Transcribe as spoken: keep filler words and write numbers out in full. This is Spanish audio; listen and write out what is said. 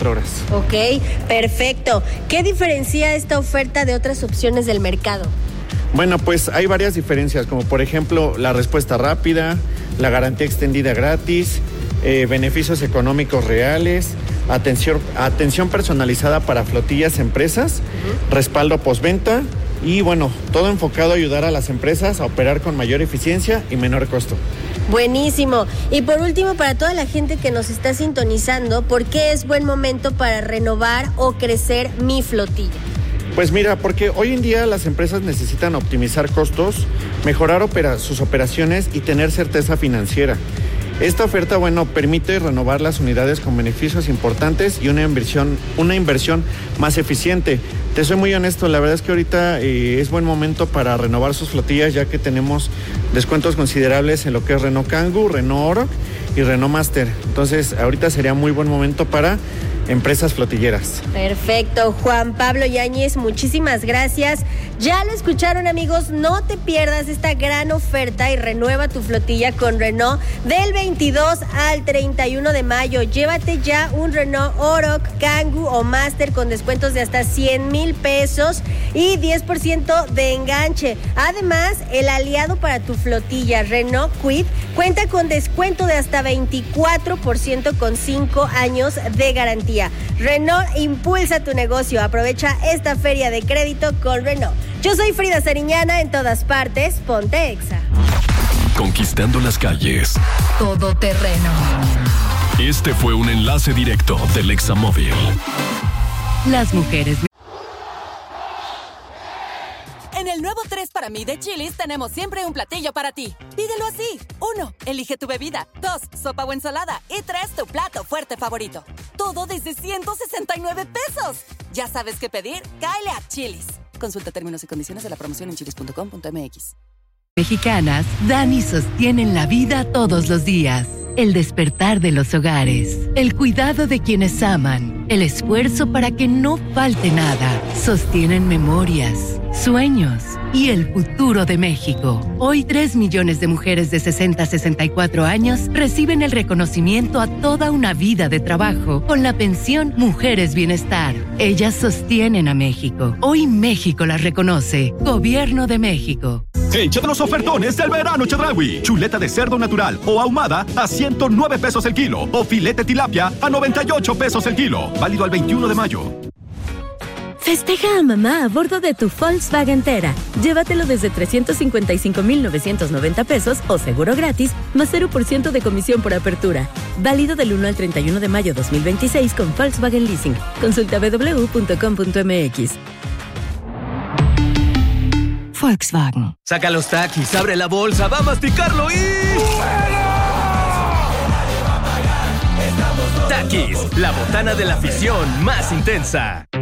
veinticuatro horas. Ok, perfecto. ¿Qué diferencia esta oferta de otras opciones del mercado? Bueno, pues hay varias diferencias, como por ejemplo la respuesta rápida, la garantía extendida gratis, eh, beneficios económicos reales, atención, atención personalizada para flotillas, empresas, uh-huh. respaldo postventa y bueno, todo enfocado a ayudar a las empresas a operar con mayor eficiencia y menor costo. Buenísimo. Y por último, para toda la gente que nos está sintonizando, ¿por qué es buen momento para renovar o crecer mi flotilla? Pues mira, porque hoy en día las empresas necesitan optimizar costos, mejorar opera- sus operaciones y tener certeza financiera. Esta oferta, bueno, permite renovar las unidades con beneficios importantes y una inversión, una inversión más eficiente. Te soy muy honesto, la verdad es que ahorita eh, es buen momento para renovar sus flotillas, ya que tenemos descuentos considerables en lo que es Renault Kangoo, Renault Oroch y Renault Master. Entonces, ahorita sería muy buen momento para empresas flotilleras. Perfecto. Juan Pablo Yáñez, muchísimas gracias. Ya lo escucharon, amigos, no te pierdas esta gran oferta y renueva tu flotilla con Renault del veintidós al treinta y uno de mayo. Llévate ya un Renault Oroch, Kangoo o Master con descuentos de hasta cien mil pesos y diez por ciento de enganche. Además, el aliado para tu flotilla, Renault Kwid, cuenta con descuento de hasta veinticuatro por ciento con cinco años de garantía. Renault impulsa tu negocio. Aprovecha esta feria de crédito con Renault. Yo soy Frida Sariñana, en todas partes, ponte Exa. Conquistando las calles. Todo terreno. Este fue un enlace directo del Exa Móvil. Las mujeres. En el nuevo tres para mí de Chili's tenemos siempre un platillo para ti. Pídelo así. Uno, elige tu bebida. Dos, sopa o ensalada. Y tres, tu plato fuerte favorito. Todo desde ciento sesenta y nueve pesos. ¿Ya sabes qué pedir? Cáele a Chili's. Consulta términos y condiciones de la promoción en chilis punto com punto m x. Mexicanas dan y sostienen la vida todos los días. El despertar de los hogares, el cuidado de quienes aman, el esfuerzo para que no falte nada. Sostienen memorias, sueños y el futuro de México. Hoy, tres millones de mujeres de sesenta a sesenta y cuatro años reciben el reconocimiento a toda una vida de trabajo con la pensión Mujeres Bienestar. Ellas sostienen a México. Hoy México las reconoce. Gobierno de México. Échate los ofertones del verano Chedraui. Chuleta de cerdo natural o ahumada a ciento nueve pesos el kilo. O filete tilapia a noventa y ocho pesos el kilo. Válido al veintiuno de mayo. Festeja a mamá a bordo de tu Volkswagen Tera. Llévatelo desde trescientos cincuenta y cinco mil novecientos noventa pesos o seguro gratis, más cero por ciento de comisión por apertura. Válido del uno al treinta y uno de mayo dos mil veintiséis con Volkswagen Leasing. Consulta doble u doble u punto com punto m x. Volkswagen. Saca los Takis, abre la bolsa, va a masticarlo y... Takis, la botana de la afición más intensa.